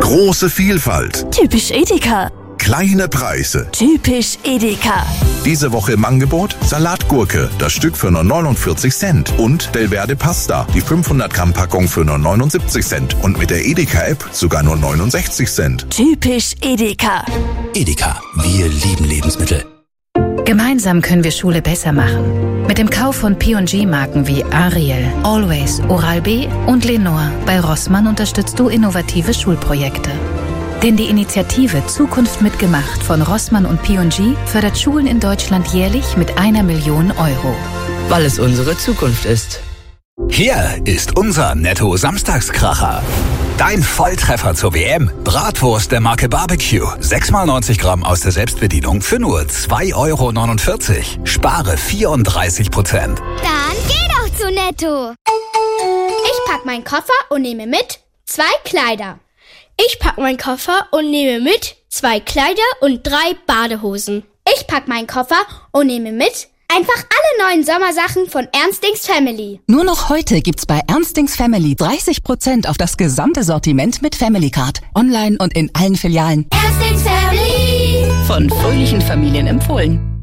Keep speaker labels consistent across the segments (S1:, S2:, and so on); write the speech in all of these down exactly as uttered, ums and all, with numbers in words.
S1: Große Vielfalt.
S2: Typisch Edeka.
S1: Kleine Preise.
S2: Typisch Edeka.
S1: Diese Woche im Angebot Salatgurke, das Stück für nur neunundvierzig Cent. Und Belverde Pasta, die fünfhundert Gramm Packung für nur neunundsiebzig Cent. Und mit der Edeka-App sogar nur neunundsechzig Cent.
S2: Typisch Edeka.
S3: Edeka, wir lieben Lebensmittel.
S4: Gemeinsam können wir Schule besser machen. Mit dem Kauf von P und G-Marken wie Ariel, Always, Oral-B und Lenore bei Rossmann unterstützt du innovative Schulprojekte. Denn die Initiative Zukunft mitgemacht von Rossmann und P und G fördert Schulen in Deutschland jährlich mit einer Million Euro.
S5: Weil es unsere Zukunft ist.
S3: Hier ist unser Netto-Samstagskracher. Dein Volltreffer zur W M. Bratwurst der Marke Barbecue. sechs mal neunzig Gramm aus der Selbstbedienung für nur zwei Euro neunundvierzig. Spare vierunddreißig Prozent.
S6: Dann geh doch zu Netto.
S7: Ich pack meinen Koffer und nehme mit zwei Kleider.
S8: Ich pack meinen Koffer und nehme mit zwei Kleider und drei Badehosen.
S7: Ich pack meinen Koffer und nehme mit einfach alle neuen Sommersachen von Ernstings Family.
S9: Nur noch heute gibt's bei Ernstings Family dreißig Prozent auf das gesamte Sortiment mit Family Card. Online und in allen Filialen.
S6: Ernstings Family.
S9: Von fröhlichen Familien empfohlen.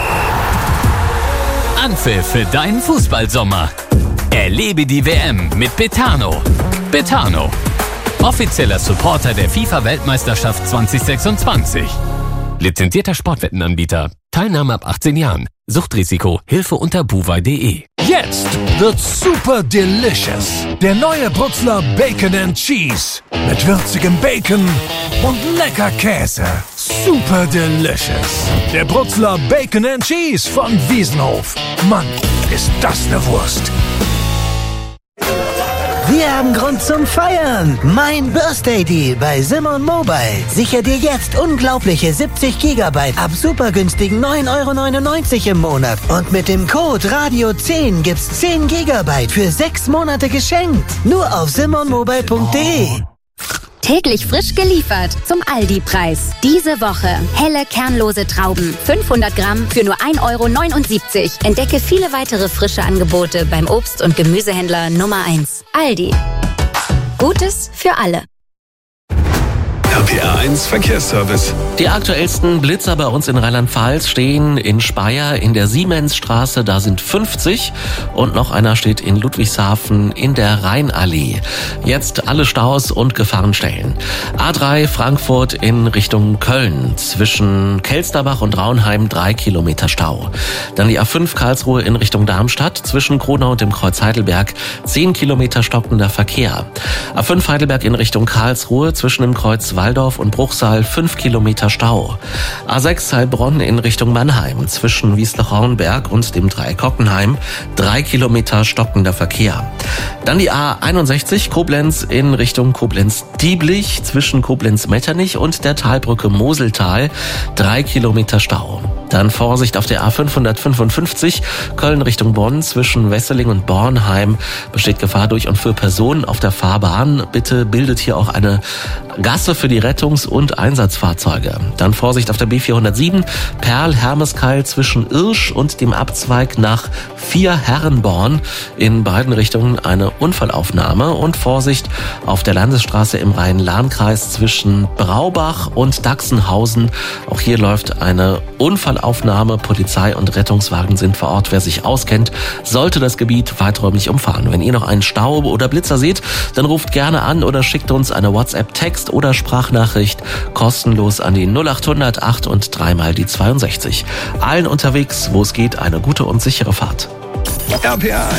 S10: Anpfiff für deinen Fußballsommer. Erlebe die W M mit Betano. Betano, offizieller Supporter der FIFA-Weltmeisterschaft zwanzig sechsundzwanzig. Lizenzierter Sportwettenanbieter. Teilnahme ab achtzehn Jahren. Suchtrisiko. Hilfe unter buwei punkt de.
S11: Jetzt wird's super delicious. Der neue Brutzler Bacon and Cheese. Mit würzigem Bacon und lecker Käse. Super delicious. Der Brutzler Bacon and Cheese von Wiesenhof. Mann, ist das eine Wurst.
S12: Wir haben Grund zum Feiern. Mein Birthday Deal bei Simon Mobile. Sicher dir jetzt unglaubliche siebzig Gigabyte ab super günstigen neun Euro neunundneunzig im Monat. Und mit dem Code Radio zehn gibt's zehn Gigabyte für sechs Monate geschenkt. Nur auf simon mobile punkt de.
S13: Täglich frisch geliefert zum Aldi-Preis. Diese Woche helle, kernlose Trauben. fünfhundert Gramm für nur ein Euro neunundsiebzig. Entdecke viele weitere frische Angebote beim Obst- und Gemüsehändler Nummer eins. Aldi. Gutes für alle.
S14: R P R eins Verkehrsservice.
S15: Die aktuellsten Blitzer bei uns in Rheinland-Pfalz stehen in Speyer in der Siemensstraße, da sind fünfzig und noch einer steht in Ludwigshafen in der Rheinallee. Jetzt alle Staus und Gefahrenstellen. A drei Frankfurt in Richtung Köln, zwischen Kelsterbach und Raunheim drei Kilometer Stau. Dann die A fünf Karlsruhe in Richtung Darmstadt, zwischen Kronau und dem Kreuz Heidelberg zehn Kilometer stockender Verkehr. A fünf Heidelberg in Richtung Karlsruhe, zwischen dem Kreuz Waldorf und Bruchsal fünf Kilometer Stau. A sechs Heilbronn in Richtung Mannheim, zwischen Wiesloch-Rauenberg und dem Dreieck Hockenheim drei Kilometer stockender Verkehr. Dann die A einundsechzig Koblenz in Richtung Koblenz-Dieblich, zwischen Koblenz-Metternich und der Talbrücke Moseltal drei Kilometer Stau. Dann Vorsicht auf der A fünfhundertfünfundfünfzig Köln Richtung Bonn, zwischen Wesseling und Bornheim besteht Gefahr durch und für Personen auf der Fahrbahn. Bitte bildet hier auch eine Gasse für die Rettungs- und Einsatzfahrzeuge. Dann Vorsicht auf der B vierhundertsieben Perl-Hermeskeil zwischen Irsch und dem Abzweig nach Vier-Herrenborn. In beiden Richtungen eine Unfallaufnahme. Und Vorsicht auf der Landesstraße im Rhein-Lahn-Kreis zwischen Braubach und Dachsenhausen. Auch hier läuft eine Unfallaufnahme. Polizei und Rettungswagen sind vor Ort. Wer sich auskennt, sollte das Gebiet weiträumig umfahren. Wenn ihr noch einen Stau oder Blitzer seht, dann ruft gerne an oder schickt uns eine WhatsApp-Text oder Sprachnachricht kostenlos an die null achthundert acht und dreimal die zweiundsechzig. Allen unterwegs, wo es geht, eine gute und sichere Fahrt.
S14: R P R